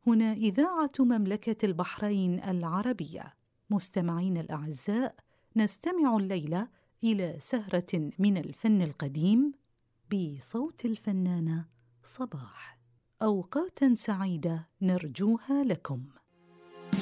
هنا إذاعة مملكة البحرين العربية. مستمعين الأعزاء، نستمع الليلة إلى سهرة من الفن القديم بصوت الفنانة صباح. أوقاتاً سعيدة نرجوها لكم.